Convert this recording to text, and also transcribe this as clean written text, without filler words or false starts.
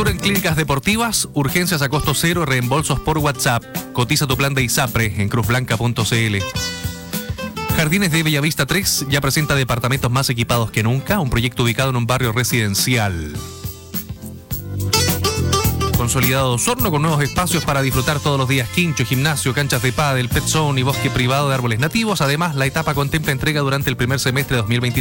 Cobertura en clínicas deportivas, urgencias a costo cero, reembolsos por WhatsApp. Cotiza tu plan de ISAPRE en cruzblanca.cl. Jardines de Bellavista 3 ya presenta departamentos más equipados que nunca, un proyecto ubicado en un barrio residencial. Consolidado Osorno con nuevos espacios para disfrutar todos los días: quincho, gimnasio, canchas de pádel, pet zone y bosque privado de árboles nativos. Además, la etapa contempla entrega durante el primer semestre de 2023.